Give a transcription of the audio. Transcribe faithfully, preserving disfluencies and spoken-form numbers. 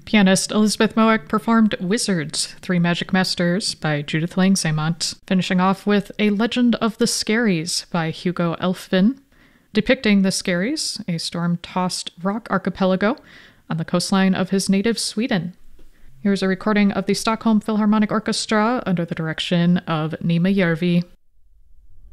Pianist Elizabeth Moak performed Wizards, Three Magic Masters by Judith Langsamont, finishing off with A Legend of the Skerries by Hugo Elfvin, depicting the Skerries, a storm-tossed rock archipelago on the coastline of his native Sweden. Here's a recording of the Stockholm Philharmonic Orchestra under the direction of Nima Järvi.